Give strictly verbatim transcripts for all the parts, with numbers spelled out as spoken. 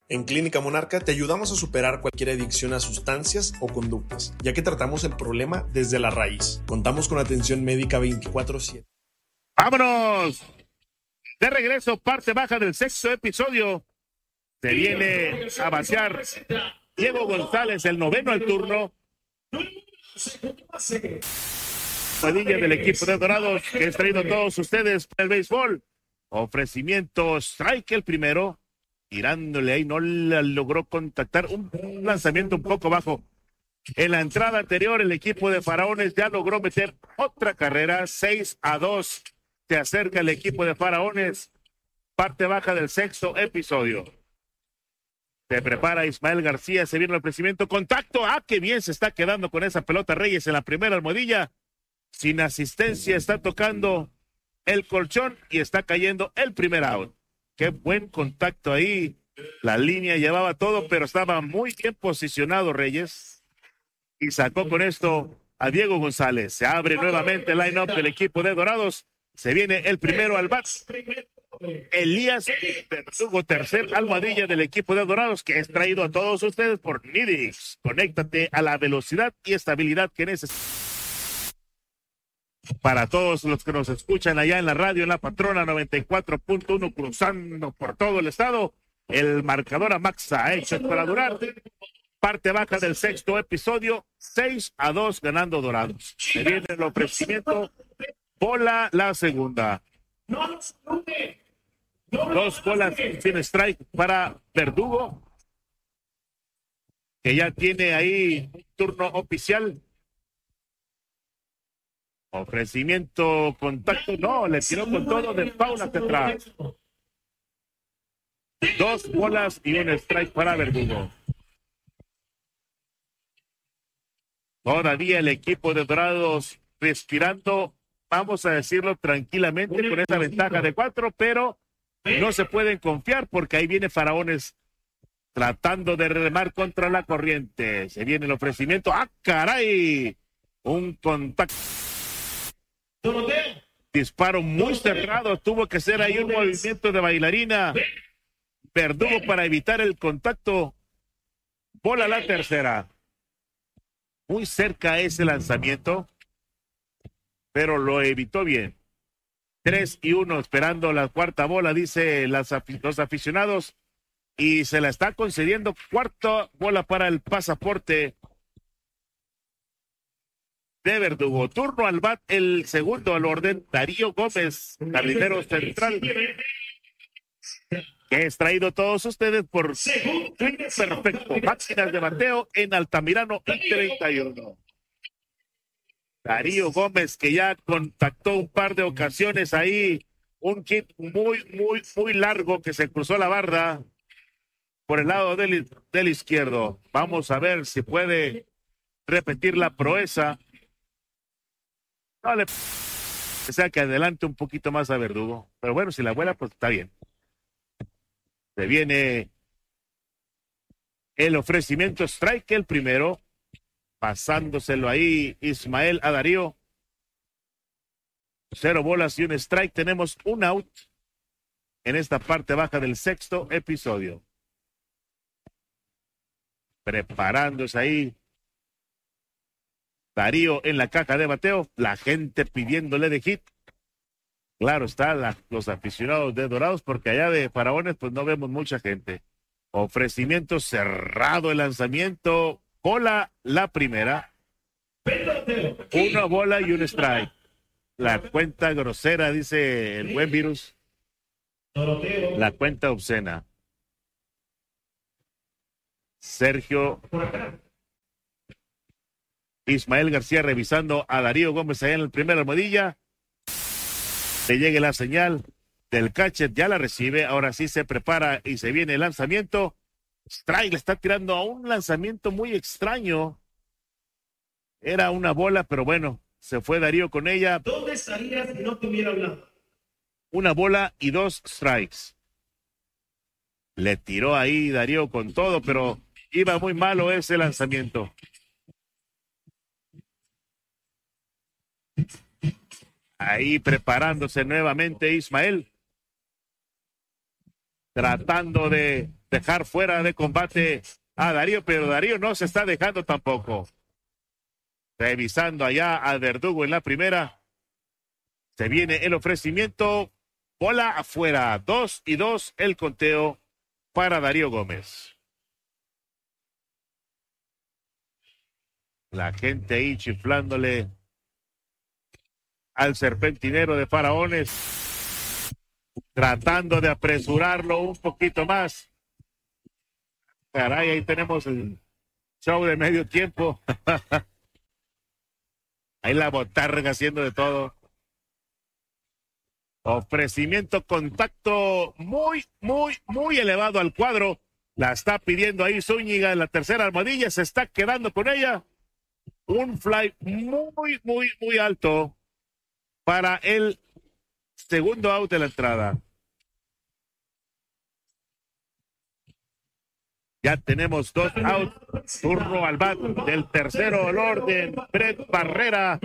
En Clínica Monarca te ayudamos a superar cualquier adicción a sustancias o conductas, ya que tratamos el problema desde la raíz. Contamos con atención médica veinticuatro siete. ¡Vámonos! De regreso, parte baja del sexto episodio. Se viene a batear Diego González, el noveno al turno. Padilla del equipo de Dorados, que es traído a todos ustedes para el béisbol. Ofrecimiento, strike el primero. Tirándole ahí, no la logró contactar. Un lanzamiento un poco bajo. En la entrada anterior, el equipo de Faraones ya logró meter otra carrera. seis a dos. Se acerca el equipo de Faraones. Parte baja del sexto episodio. Se prepara Ismael García. Se viene el ofrecimiento. Contacto. Ah, qué bien se está quedando con esa pelota Reyes en la primera almohadilla. Sin asistencia, está tocando el colchón y está cayendo el primer out. Qué buen contacto ahí. La línea llevaba todo, pero estaba muy bien posicionado Reyes. Y sacó con esto a Diego González. Se abre nuevamente el line-up del equipo de Dorados. Se viene el primero al bat. Elías Verdugo, tercer almohadilla del equipo de Dorados, que es traído a todos ustedes por Nidix. Conéctate a la velocidad y estabilidad que necesitas. Para todos los que nos escuchan allá en la radio, en la Patrona noventa y cuatro punto uno, cruzando por todo el estado, el marcador a Maxa hecho para durar. Parte baja del sexto episodio, seis a dos ganando Dorados. Se viene el ofrecimiento, bola la segunda. Dos bolas sin strike para Verdugo, que ya tiene ahí un turno oficial. Ofrecimiento, contacto, no, le tiró con todo de Paula hacia atrás. Dos bolas y un strike para Verdugo. Todavía el equipo de Dorados respirando, vamos a decirlo tranquilamente, con esa ventaja de cuatro, pero no se pueden confiar porque ahí viene Faraones tratando de remar contra la corriente. Se viene el ofrecimiento. ¡Ah, caray! Un contacto. Disparo muy cerrado, tuvo que ser ahí un movimiento de bailarina. Verdugo para evitar el contacto. Bola la tercera. Muy cerca ese lanzamiento, pero lo evitó bien. Tres y uno esperando la cuarta bola, dice las, los aficionados, y se la está concediendo. Cuarta bola para el pasaporte de Verdugo. Turno al bat, el segundo al orden, Darío Gómez, jardinero central, que es traído a todos ustedes por Perfecto, máquinas de bateo en Altamirano y treinta y uno. Darío Gómez, que ya contactó un par de ocasiones ahí, un kit muy, muy, muy largo que se cruzó la barra por el lado del, del izquierdo. Vamos a ver si puede repetir la proeza. No le que sea que adelante un poquito más a Verdugo, pero bueno, si la vuela, pues está bien. Se viene el ofrecimiento strike, el primero, pasándoselo ahí Ismael a Darío. Cero bolas y un strike. Tenemos un out en esta parte baja del sexto episodio. Preparándose ahí Darío en la caja de bateo, la gente pidiéndole de hit. Claro está, la, los aficionados de Dorados, porque allá de Faraones pues no vemos mucha gente. Ofrecimiento cerrado, el lanzamiento, bola la primera. Una bola y un strike. La cuenta grosera, dice el buen Virus. La cuenta obscena. Sergio Ismael García revisando a Darío Gómez allá en el primer almohadilla. Le llegue la señal del catcher, ya la recibe, ahora sí se prepara y se viene el lanzamiento. Strike le está tirando a un lanzamiento muy extraño. Era una bola, pero bueno, se fue Darío con ella. ¿Dónde estarías si no te hubiera hablado? Una bola y dos strikes. Le tiró ahí Darío con todo, pero iba muy malo ese lanzamiento. Ahí preparándose nuevamente Ismael. Tratando de dejar fuera de combate a Darío, pero Darío no se está dejando tampoco. Revisando allá a Verdugo en la primera. Se viene el ofrecimiento. Bola afuera. Dos y dos el conteo para Darío Gómez. La gente ahí chiflándole al serpentinero de Faraones, tratando de apresurarlo un poquito más. Caray, ahí tenemos el show de medio tiempo. Ahí la botarga haciendo de todo. Ofrecimiento, contacto muy, muy, muy elevado al cuadro. La está pidiendo ahí Zúñiga en la tercera almohadilla. Se está quedando con ella. Un fly muy, muy, muy alto para el segundo out de la entrada. Ya tenemos dos outs. Turno al bat del tercero al orden. Brett Barrera.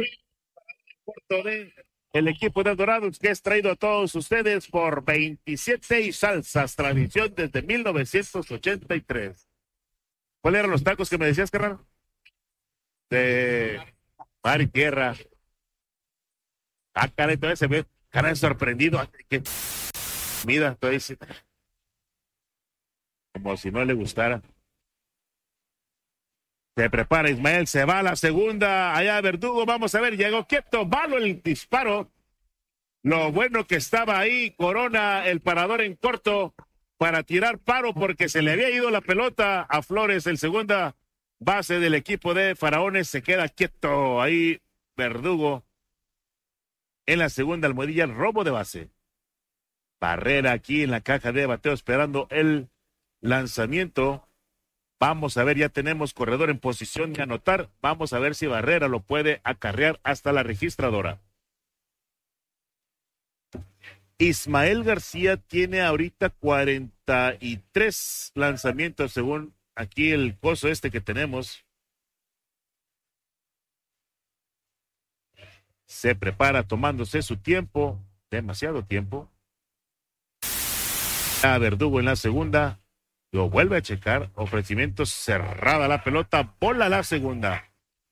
El equipo de Dorados que es traído a todos ustedes por veintisiete y Salsas, tradición desde mil novecientos ochenta y tres. ¿Cuáles eran los tacos que me decías, carnal? De mar y tierra. Ah, caray, todavía se ve, caray, sorprendido. ¿Qué comida? Todavía dice, como si no le gustara. Se prepara Ismael, se va a la segunda, allá Verdugo, vamos a ver, llegó quieto, malo el disparo. Lo bueno que estaba ahí, Corona, el parador en corto, para tirar paro porque se le había ido la pelota a Flores, el segunda base del equipo de Faraones, se queda quieto ahí Verdugo. En la segunda almohadilla, el robo de base. Barrera aquí en la caja de bateo esperando el lanzamiento. Vamos a ver, ya tenemos corredor en posición de anotar. Vamos a ver si Barrera lo puede acarrear hasta la registradora. Ismael García tiene ahorita cuarenta y tres lanzamientos según aquí el coso este que tenemos. Se prepara tomándose su tiempo, demasiado tiempo. A Verdugo en la segunda. Lo vuelve a checar. Ofrecimiento cerrada la pelota. Bola la segunda.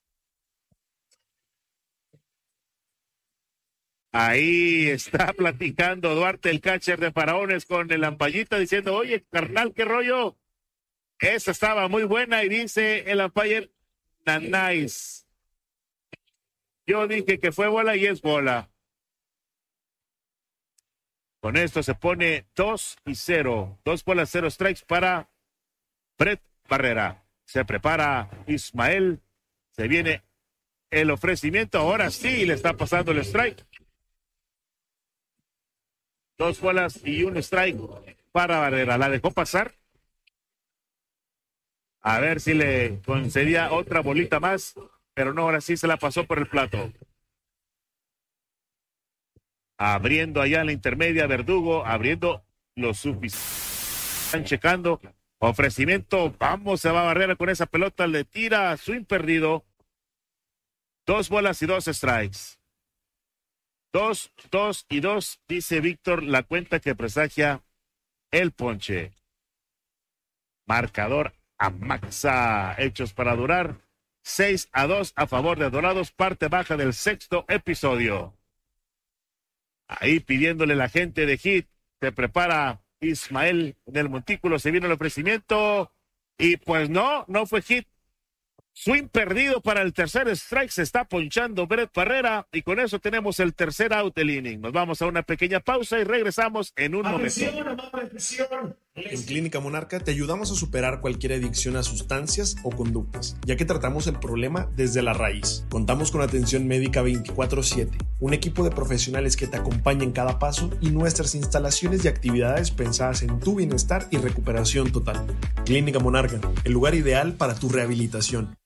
Ahí está platicando Duarte, el catcher de Faraones, con el ampallita diciendo, oye, carnal, qué rollo. Esa estaba muy buena y dice el umpire, nice. Yo dije que fue bola y es bola. Con esto se pone dos y cero. Dos bolas, cero strikes para Brett Barrera. Se prepara Ismael. Se viene el ofrecimiento. Ahora sí le está pasando el strike. Dos bolas y un strike para Barrera. La dejó pasar. A ver si le concedía otra bolita más. Pero no, ahora sí se la pasó por el plato. Abriendo allá en la intermedia, Verdugo, abriendo lo suficiente. Están checando. Ofrecimiento. Vamos, se va a Barrera con esa pelota. Le tira swing perdido. Dos bolas y dos strikes. Dos, dos y dos, dice Víctor, la cuenta que presagia el ponche. Marcador a Maxa. Hechos para durar. Seis a dos a favor de Dorados. Parte baja del sexto episodio. Ahí pidiéndole la gente de hit. Se prepara Ismael en el montículo. Se vino el ofrecimiento. Y pues no, no fue hit. Swing perdido para el tercer strike. Se está ponchando Brett Barrera. Y con eso tenemos el tercer out del inning. Nos vamos a una pequeña pausa y regresamos en un Atención, momento. amable, atención. En Clínica Monarca te ayudamos a superar cualquier adicción a sustancias o conductas, ya que tratamos el problema desde la raíz. Contamos con atención médica veinticuatro siete, un equipo de profesionales que te acompaña en cada paso y nuestras instalaciones y actividades pensadas en tu bienestar y recuperación total. Clínica Monarca, el lugar ideal para tu rehabilitación.